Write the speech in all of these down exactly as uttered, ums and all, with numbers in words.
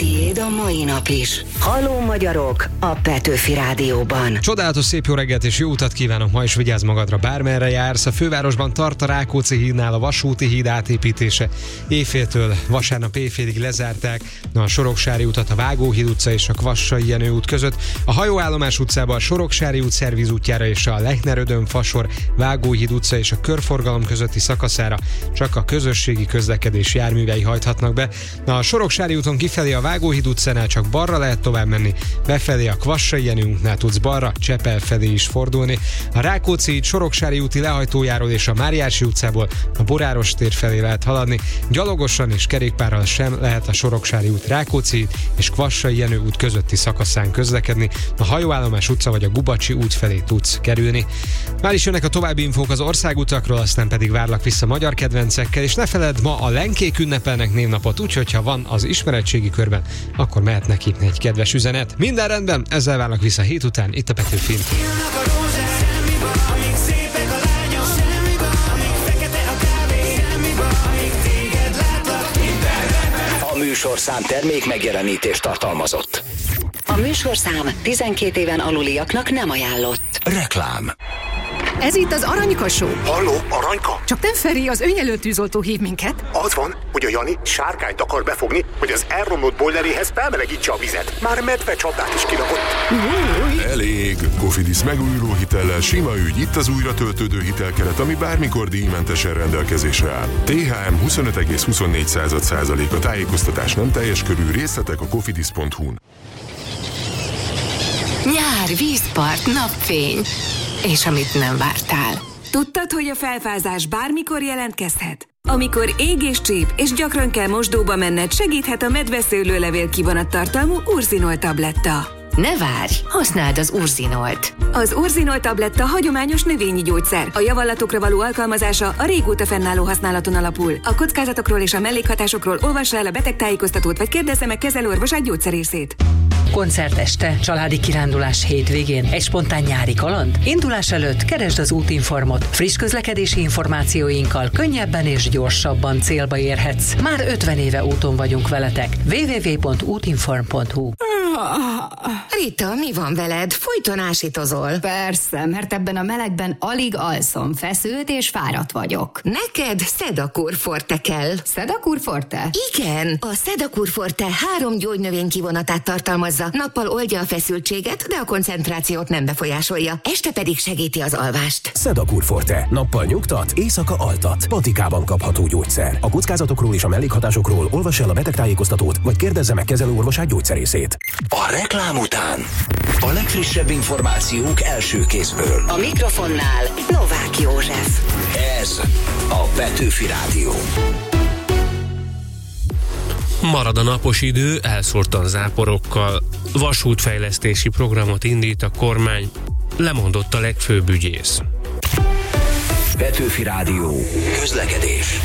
tiéd a mai nap is. Halló magyarok a Petőfi Rádióban. Csodálatos szép jó reggelt és jó utat kívánok, ma is vigyázz magadra, bármerre jársz. A fővárosban tart a Rákóczi hídnál a vasúti híd átépítése. Éjféltől vasárnap éjfélig lezárták a Soroksári utat a Vágóhíd utca és a Kvassai Jenő út között. A Hajóállomás utcában a Soroksári út szervizútjára és a Lechner-Ödön-Fasor Vágóhíd utca és a körforgalom közötti szakaszára csak a közösségi közlekedés járművei hajthatnak be. A Soroksári úton kifelé a Vágóhíd utcánál csak balra lehet tovább menni, befelé a Kvassai Jenő útnál tudsz balra, Csepel felé is fordulni. A Rákóczi híd Soroksári úti lehajtójáról és a Máriási utcából a Boráros tér felé lehet haladni. Gyalogosan és kerékpárral sem lehet a Soroksári út, Rákóczi híd és Kvassai Jenő út közötti szakaszán közlekedni. A Hajóállomás utca vagy a Gubacsi út felé tudsz kerülni. Már is jönnek a további infók az országutakról, aztán pedig várlak vissza magyar kedvencekkel, és ne feledd, ma a lenkék ünnepelnek névnapot, úgyhogy ha van az ismeretségi körben, akkor mehet neki egy kedves üzenet. Minden rendben, ezzel várlak vissza hét után, itt a Petőfin. A műsorszám termék megjelenítést tartalmazott. A műsorszám tizenkét éven aluliaknak nem ajánlott. Reklám. Ez itt az Aranyka Show. Halló, Aranyka? Csak nem Feri, az önjelölt tűzoltó hív minket. Az van, hogy a Jani sárkányt akar befogni, hogy az elromlott bojleréhez felmelegítse a vizet. Már medve csapdát is kirakott. Elég! Cofidis megújuló hitellel sima ügy, itt az újra töltődő hitelkeret, ami bármikor díjmentesen rendelkezésre áll. té há em huszonöt egész huszonnégy százalék a tájékoztatás nem teljes körű, részletek a cofidis pont hu-n. Nyár, vízpart, napfény. És amit nem vártál. Tudtad, hogy a felfázás bármikor jelentkezhet? Amikor ég és csíp, és gyakran kell mosdóba menned, segíthet a medveszőlőlevél kivonattartalmú Urzinol tabletta. Ne várj, használd az Urzinolt. Az Urzinol tabletta hagyományos növényi gyógyszer. A javallatokra való alkalmazása a régóta fennálló használaton alapul. A kockázatokról és a mellékhatásokról olvassa el a betegtájékoztatót, vagy kérdezze meg kezelőorvosát, gyógyszerészét. Koncerteste, családi kirándulás hétvégén, egy spontán nyári kaland. Indulás előtt keresd az útinformot. Friss közlekedési információinkkal könnyebben és gyorsabban célba érhetsz. Már ötven éve úton vagyunk veletek. double-u double-u double-u pont útinform pont hu. Rita, mi van veled? Folyton ásítozol. Persze, mert ebben a melegben alig alszom, feszült és fáradt vagyok. Neked Sedakur Forte kell. Sedakur Forte? Igen, a Sedakur Forte három gyógynövény kivonatát tartalmazza. Nappal oldja a feszültséget, de a koncentrációt nem befolyásolja. Este pedig segíti az alvást. Sedakur Forte. Nappal nyugtat, éjszaka altat. Patikában kapható gyógyszer. A kockázatokról és a mellékhatásokról olvass el a betegtájékoztatót, vagy kérdezze meg kezelőorvosát, gyógyszerészét. A reklám után a legfrissebb információk első kézből. A mikrofonnál Novák József. Ez a Petőfi Rádió. Marad a napos idő, elszórtan záporokkal. Vasútfejlesztési programot indít a kormány, lemondott a legfőbb ügyész. Petőfi Rádió. Közlekedés.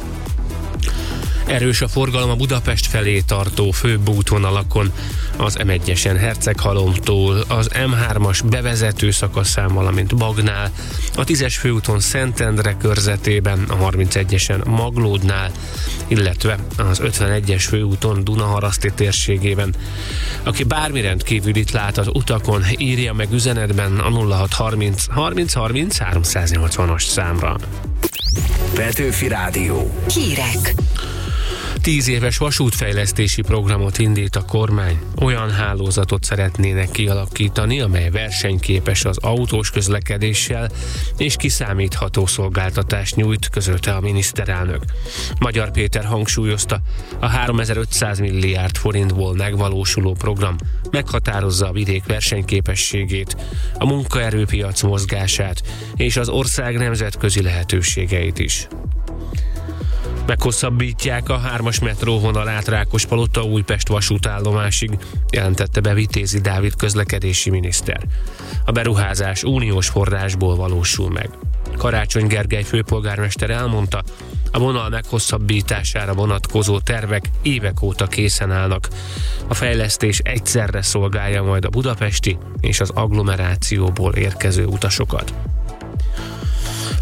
Erős a forgalom a Budapest felé tartó főbb útvonalakon, az em egyesen Herceghalomtól, az em hármas bevezető szakaszán, valamint Bagnál, a tízes főúton Szentendre körzetében, a harmincegyesen Maglódnál, illetve az ötvenegyes főúton Dunaharaszti térségében. Aki bármi rendkívülit lát az utakon, írja meg üzenetben a nulla hat harminc harminc harminc háromszáznyolcvanas számra. Petőfi Rádió. Hírek. Tíz éves vasútfejlesztési programot indít a kormány. Olyan hálózatot szeretnének kialakítani, amely versenyképes az autós közlekedéssel és kiszámítható szolgáltatást nyújt, közölte a miniszterelnök. Magyar Péter hangsúlyozta, a háromezer-ötszáz milliárd forintból megvalósuló program meghatározza a vidék versenyképességét, a munkaerőpiac mozgását és az ország nemzetközi lehetőségeit is. Meghosszabbítják a hármas metróvonalát Rákospalota-Újpest vasútállomásig, jelentette be Vitézi Dávid közlekedési miniszter. A beruházás uniós forrásból valósul meg. Karácsony Gergely főpolgármester elmondta, a vonal meghosszabbítására vonatkozó tervek évek óta készen állnak. A fejlesztés egyszerre szolgálja majd a budapesti és az agglomerációból érkező utasokat.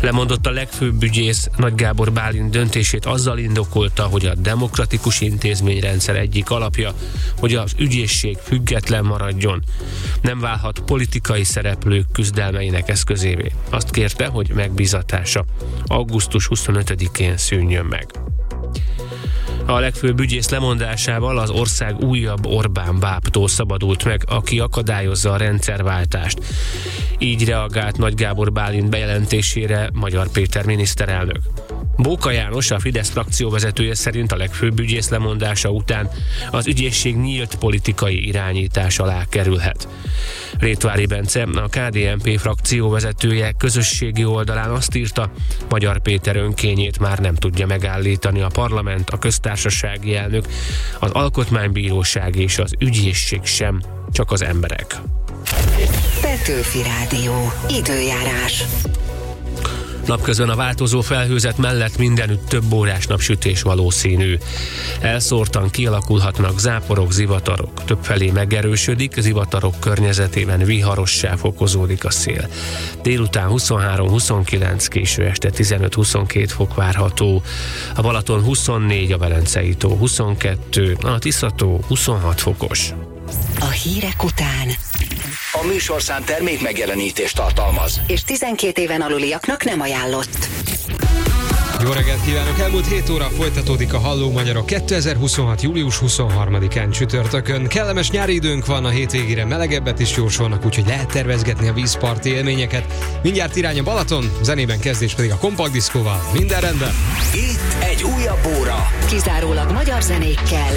Lemondott a legfőbb ügyész. Nagy Gábor Bálint döntését azzal indokolta, hogy a demokratikus intézményrendszer egyik alapja, hogy az ügyészség független maradjon. Nem válhat politikai szereplők küzdelmeinek eszközévé. Azt kérte, hogy megbízatása augusztus huszonötödikén szűnjön meg. A legfőbb ügyész lemondásával az ország újabb Orbán bábtól szabadult meg, aki akadályozza a rendszerváltást. Így reagált Nagy Gábor Bálint bejelentésére Magyar Péter miniszterelnök. Bóka János, a Fidesz frakcióvezetője szerint a legfőbb ügyész lemondása után az ügyészség nyílt politikai irányítás alá kerülhet. Rétvári Bence, a ká dé en pé frakcióvezetője közösségi oldalán azt írta, Magyar Péter önkényét már nem tudja megállítani a parlament, a köztársasági elnök, az alkotmánybíróság és az ügyészség sem, csak az emberek. Petőfi Rádió. Időjárás. Napközben a változó felhőzet mellett mindenütt több órás napsütés valószínű. Elszórtan kialakulhatnak záporok, zivatarok. Többfelé megerősödik, zivatarok környezetében viharossá fokozódik a szél. Délután huszonhárom huszonkilenc, késő este tizenöt-huszonkét fok várható. A Balaton huszonnégy, a Velencei tó huszonkettő, a Tisza-tó huszonhat fokos. A hírek után A műsorszám termék megjelenítést tartalmaz, és tizenkét éven aluliaknak nem ajánlott. Jó reggelt kívánok! Elmúlt hét óra folytatódik a Halló Magyarok kétezer-huszonhat. július huszonharmadikán csütörtökön. Kellemes nyári időnk van, a hétvégére melegebbet is jósolnak, úgyhogy lehet tervezgetni a vízparti élményeket. Mindjárt irány a Balaton, zenében kezdés pedig a Kompakt Diszkóval. Minden rendben! Itt egy újabb óra. Kizárólag magyar zenékkel.